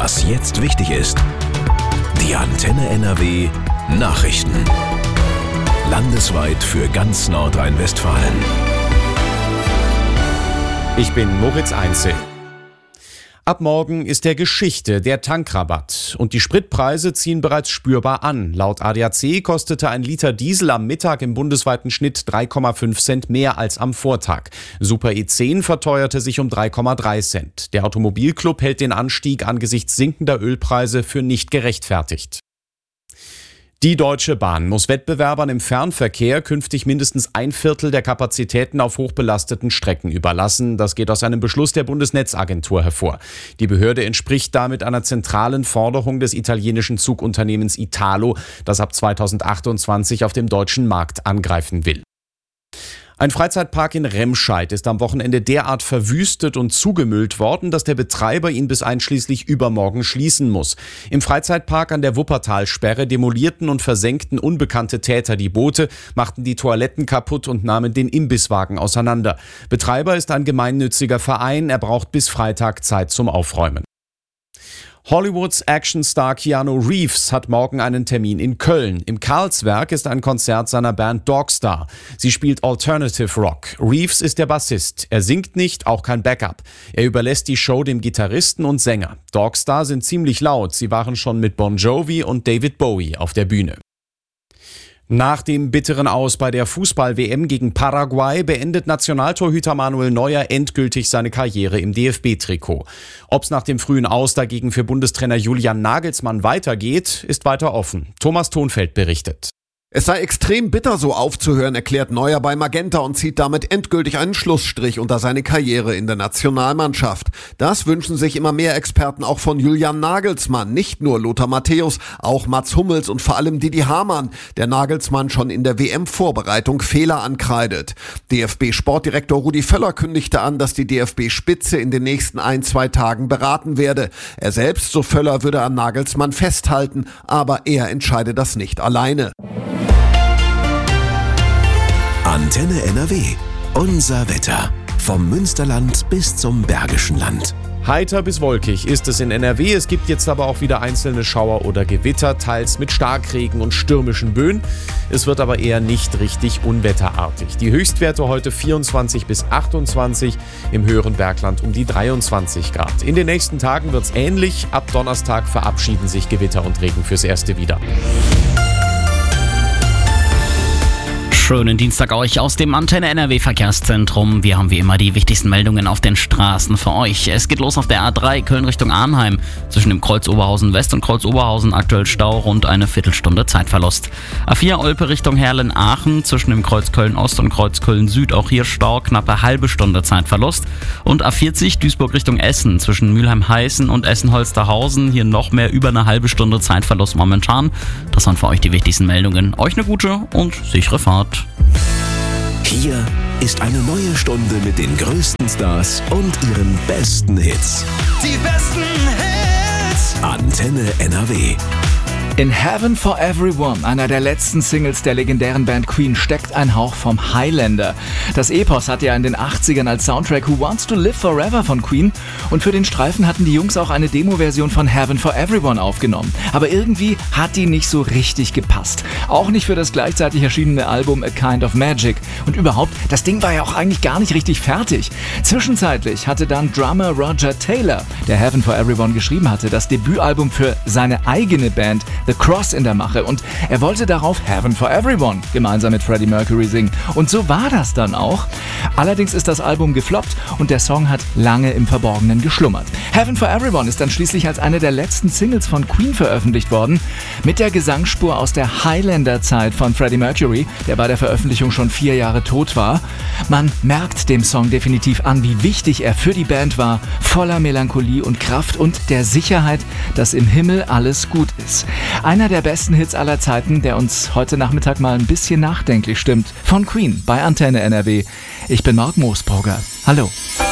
Was jetzt wichtig ist. Die Antenne NRW Nachrichten. Landesweit für ganz Nordrhein-Westfalen. Ich bin Moritz Einzel. Ab morgen ist der Geschichte der Tankrabatt und die Spritpreise ziehen bereits spürbar an. Laut ADAC kostete ein Liter Diesel am Mittag im bundesweiten Schnitt 3,5 Cent mehr als am Vortag. Super E10 verteuerte sich um 3,3 Cent. Der Automobilclub hält den Anstieg angesichts sinkender Ölpreise für nicht gerechtfertigt. Die Deutsche Bahn muss Wettbewerbern im Fernverkehr künftig mindestens 1/4 der Kapazitäten auf hochbelasteten Strecken überlassen. Das geht aus einem Beschluss der Bundesnetzagentur hervor. Die Behörde entspricht damit einer zentralen Forderung des italienischen Zugunternehmens Italo, das ab 2028 auf dem deutschen Markt angreifen will. Ein Freizeitpark in Remscheid ist am Wochenende derart verwüstet und zugemüllt worden, dass der Betreiber ihn bis einschließlich übermorgen schließen muss. Im Freizeitpark an der Wuppertalsperre demolierten und versenkten unbekannte Täter die Boote, machten die Toiletten kaputt und nahmen den Imbisswagen auseinander. Betreiber ist ein gemeinnütziger Verein, er braucht bis Freitag Zeit zum Aufräumen. Hollywoods Actionstar Keanu Reeves hat morgen einen Termin in Köln. Im Karlswerk ist ein Konzert seiner Band Dogstar. Sie spielt Alternative Rock. Reeves ist der Bassist. Er singt nicht, auch kein Backup. Er überlässt die Show dem Gitarristen und Sänger. Dogstar sind ziemlich laut. Sie waren schon mit Bon Jovi und David Bowie auf der Bühne. Nach dem bitteren Aus bei der Fußball-WM gegen Paraguay beendet Nationaltorhüter Manuel Neuer endgültig seine Karriere im DFB-Trikot. Ob es nach dem frühen Aus dagegen für Bundestrainer Julian Nagelsmann weitergeht, ist weiter offen. Thomas Thonfeld berichtet. Es sei extrem bitter, so aufzuhören, erklärt Neuer bei Magenta und zieht damit endgültig einen Schlussstrich unter seine Karriere in der Nationalmannschaft. Das wünschen sich immer mehr Experten auch von Julian Nagelsmann. Nicht nur Lothar Matthäus, auch Mats Hummels und vor allem Didi Hamann, der Nagelsmann schon in der WM-Vorbereitung Fehler ankreidet. DFB-Sportdirektor Rudi Völler kündigte an, dass die DFB-Spitze in den nächsten 1-2 Tagen beraten werde. Er selbst, so Völler, würde an Nagelsmann festhalten, aber er entscheide das nicht alleine. Antenne NRW. Unser Wetter. Vom Münsterland bis zum Bergischen Land. Heiter bis wolkig ist es in NRW. Es gibt jetzt aber auch wieder einzelne Schauer oder Gewitter, teils mit Starkregen und stürmischen Böen. Es wird aber eher nicht richtig unwetterartig. Die Höchstwerte heute 24 bis 28, im höheren Bergland um die 23 Grad. In den nächsten Tagen wird es ähnlich. Ab Donnerstag verabschieden sich Gewitter und Regen fürs Erste wieder. Schönen Dienstag euch aus dem Antenne NRW Verkehrszentrum. Wir haben wie immer die wichtigsten Meldungen auf den Straßen für euch. Es geht los auf der A3 Köln Richtung Arnheim. Zwischen dem Kreuz Oberhausen West und Kreuz Oberhausen aktuell Stau, rund eine Viertelstunde Zeitverlust. A4 Olpe Richtung Herlen-Aachen. Zwischen dem Kreuz Köln Ost und Kreuz Köln Süd auch hier Stau, knappe halbe Stunde Zeitverlust. Und A40 Duisburg Richtung Essen. Zwischen Mülheim-Heißen und Essen-Holsterhausen. Hier noch mehr über eine halbe Stunde Zeitverlust momentan. Das waren für euch die wichtigsten Meldungen. Euch eine gute und sichere Fahrt. Hier ist eine neue Stunde mit den größten Stars und ihren besten Hits. Die besten Hits. Antenne NRW. In Heaven for Everyone, einer der letzten Singles der legendären Band Queen, steckt ein Hauch vom Highlander. Das Epos hatte ja in den 80ern als Soundtrack Who Wants to Live Forever von Queen und für den Streifen hatten die Jungs auch eine Demo-Version von Heaven for Everyone aufgenommen. Aber irgendwie hat die nicht so richtig gepasst. Auch nicht für das gleichzeitig erschienene Album A Kind of Magic. Und überhaupt, das Ding war ja auch eigentlich gar nicht richtig fertig. Zwischenzeitlich hatte dann Drummer Roger Taylor, der Heaven for Everyone geschrieben hatte, das Debütalbum für seine eigene Band The Cross in der Mache und er wollte darauf Heaven for Everyone gemeinsam mit Freddie Mercury singen. Und so war das dann auch. Allerdings ist das Album gefloppt und der Song hat lange im Verborgenen geschlummert. Heaven for Everyone ist dann schließlich als eine der letzten Singles von Queen veröffentlicht worden, mit der Gesangsspur aus der Highlander-Zeit von Freddie Mercury, der bei der Veröffentlichung schon 4 Jahre tot war. Man merkt dem Song definitiv an, wie wichtig er für die Band war, voller Melancholie und Kraft und der Sicherheit, dass im Himmel alles gut ist. Einer der besten Hits aller Zeiten, der uns heute Nachmittag mal ein bisschen nachdenklich stimmt. Von Queen bei Antenne NRW. Ich bin Marc Moosbrugger. Hallo.